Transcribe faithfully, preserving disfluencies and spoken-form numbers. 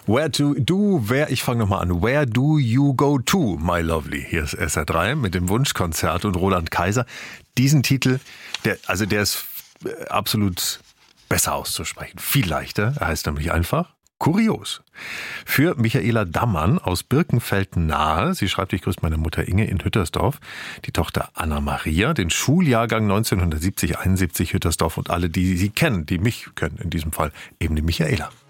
Where do, do, where, ich fange nochmal an. Where do you go to, my lovely? Hier ist S R drei mit dem Wunschkonzert und Roland Kaiser. Diesen Titel, der, also der ist absolut besser auszusprechen. Viel leichter. Er heißt nämlich einfach Kurios. Für Michaela Dammann aus Birkenfelden nahe, sie schreibt, ich grüße meine Mutter Inge in Hüttersdorf, die Tochter Anna-Maria, den Schuljahrgang neunzehnhundertsiebzig einundsiebzig Hüttersdorf und alle, die sie kennen, die mich kennen in diesem Fall, eben die Michaela.